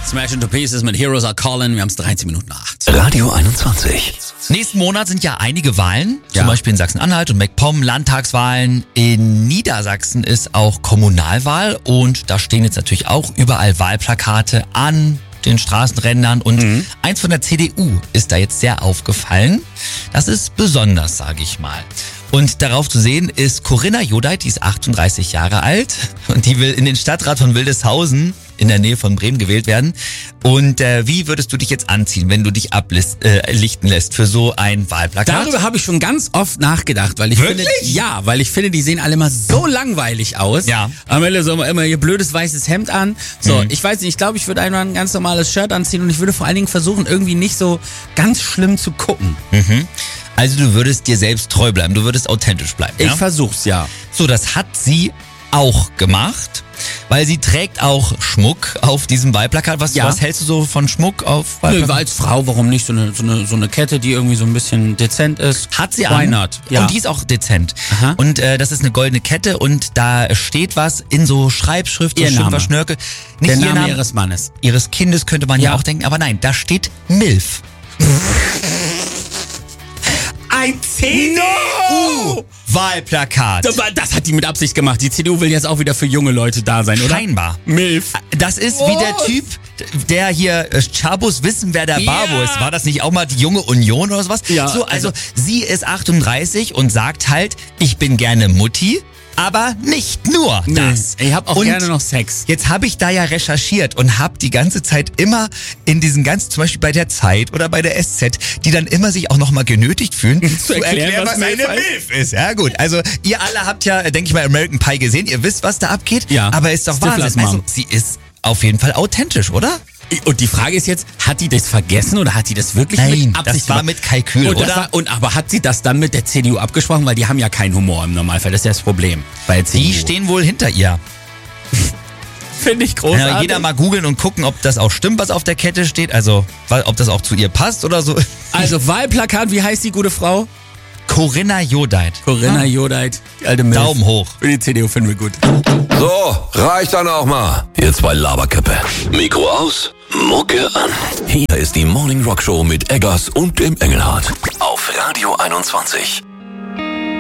Smash into Pieces mit Heroes Are Calling. Wir haben es 13 Minuten nach 8. Radio 21. Nächsten Monat sind ja einige Wahlen, Ja. zum Beispiel in Sachsen-Anhalt und MacPom, Landtagswahlen. In Niedersachsen ist auch Kommunalwahl und da stehen jetzt natürlich auch überall Wahlplakate an den Straßenrändern und eins von der CDU ist da jetzt sehr aufgefallen. Das ist besonders, sage ich mal. Und darauf zu sehen ist Corinna Jodeit, die ist 38 Jahre alt und die will in den Stadtrat von Wildeshausen in der Nähe von Bremen gewählt werden. Und wie würdest du dich jetzt anziehen, wenn du dich ablichten lässt für so ein Wahlplakat? Darüber habe ich schon ganz oft nachgedacht, weil ich Wirklich? finde, die sehen alle immer so langweilig aus. Ja. Am Ende so immer ihr blödes weißes Hemd an. So, ich weiß nicht, ich glaube, ich würde einmal ein ganz normales Shirt anziehen und ich würde vor allen Dingen versuchen, irgendwie nicht so ganz schlimm zu gucken. Also du würdest dir selbst treu bleiben, du würdest authentisch bleiben. Ich Ja? versuch's, ja. So, das hat sie auch gemacht, weil sie trägt auch Schmuck auf diesem Wahlplakat. Was hältst du so von Schmuck auf Nö, Wahlplakat? als Frau, warum nicht so eine Kette, die irgendwie so ein bisschen dezent ist? Hat sie Why an. not? Ja. Und die ist auch dezent. Aha. Und das ist eine goldene Kette und da steht was in so Schreibschrift, so Ihr schön Name. verschnörkelt. Nicht Der ihr Name Name ihres Mannes. ihres Kindes könnte man ja Ja. auch denken, aber nein, da steht MILF. Ein CDU-Wahlplakat. Das hat die mit Absicht gemacht. Die CDU will jetzt auch wieder für junge Leute da sein, oder? Scheinbar. Milf. Das ist wie der Typ, der hier Chabus wissen, wer der Barbo ist. War das nicht auch mal die junge Union oder sowas? Ja, So, also sie ist 38 und sagt halt, ich bin gerne Mutti, aber nicht nur das. Ich hab auch Und gerne noch Sex. Jetzt habe ich da ja recherchiert und habe die ganze Zeit immer in diesen ganzen, zum Beispiel bei der Zeit oder bei der SZ, die dann immer sich auch nochmal genötigt fühlen, zu erklären, was eine MILF ist. Ja gut, also ihr alle habt ja, denke ich mal, American Pie gesehen, ihr wisst, was da abgeht, Ja. aber ist doch Stiflers Wahnsinn. Mom. Also sie ist auf jeden Fall authentisch, oder? Und die Frage ist jetzt, hat die das vergessen oder hat die das wirklich Nein, mit Absicht das war gemacht? mit Kalkül, Und, oder? aber hat sie das dann mit der CDU abgesprochen? Weil die haben ja keinen Humor im Normalfall. Das ist ja das Problem bei der CDU. Die stehen wohl hinter ihr. finde ich großartig. Ja, jeder mal googeln und gucken, ob das auch stimmt, was auf der Kette steht. Also, ob das auch zu ihr passt oder so. Also Wahlplakat, wie heißt die gute Frau? Corinna Jodeit. Corinna Jodeit, die alte Milf. Daumen hoch. Für die CDU finden wir gut. So, reicht dann auch mal. Ihr zwei Laberköppe. Mikro aus, Mucke an. Hier ist die Morning Rock Show mit Eggers und dem Engelhardt. Auf Radio 21.